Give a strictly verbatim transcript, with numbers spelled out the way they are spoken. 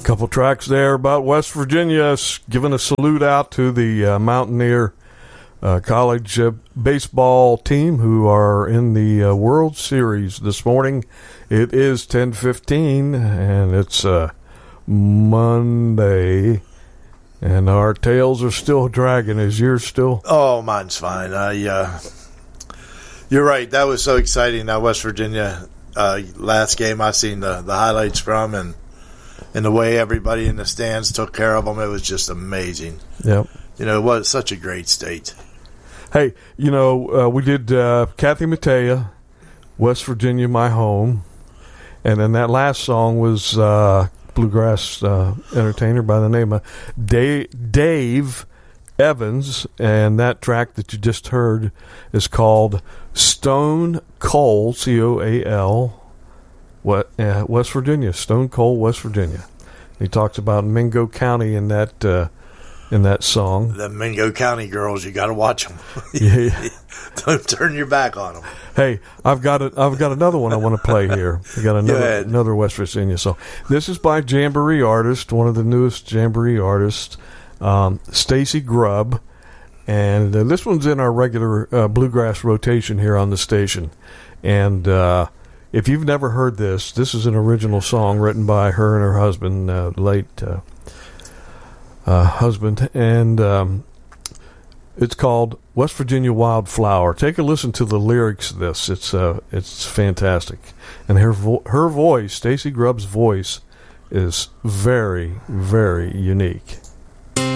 Couple tracks there about West Virginia, giving a salute out to the uh, Mountaineer uh, College uh, baseball team who are in the uh, World Series this morning. It is ten fifteen, and it's uh, Monday, and our tails are still dragging. Is yours still? Oh, mine's fine. I, uh, you're right. That was so exciting, that West Virginia uh, last game. I've seen the, the highlights from, and and the way everybody in the stands took care of them, it was just amazing. Yep. You know, it was such a great state. Hey, you know, uh, we did uh, Kathy Mattea, West Virginia, My Home. And then that last song was uh, bluegrass uh, entertainer by the name of Dave, Dave Evans. And that track that you just heard is called Stone Coal, C O A L. What, uh, West Virginia, Stone Coal, West Virginia. He talks about Mingo County in that uh, in that song. The Mingo County girls, you got to watch them. Yeah, don't turn your back on them. Hey, I've got a, I've got another one I want to play here. I got another Go another West Virginia song. This is by Jamboree artist, one of the newest Jamboree artists, um, Stacy Grubb, and uh, this one's in our regular uh, bluegrass rotation here on the station, and. Uh, If you've never heard this, this is an original song written by her and her husband, uh, late uh, uh, husband, and um, it's called West Virginia Wildflower. Take a listen to the lyrics of this. It's uh, it's fantastic. And her, vo- her voice, Stacy Grubb's voice, is very, very unique.